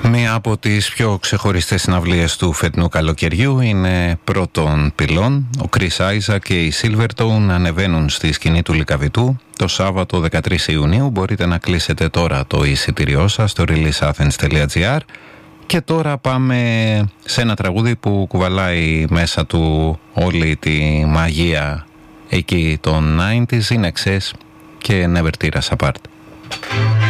Μία από τις πιο ξεχωριστές συναυλίες του φετινού καλοκαιριού είναι πρώτων πυλών. Ο Chris Isaak και οι Silvertone ανεβαίνουν στη σκηνή του Λυκαβητού το Σάββατο 13 Ιουνίου. Μπορείτε να κλείσετε τώρα το εισιτήριό σας στο releaseathens.gr. Και τώρα πάμε σε ένα τραγούδι που κουβαλάει μέσα του όλη τη μαγεία εκεί των 90s, In Excess και Never Tear Us Apart.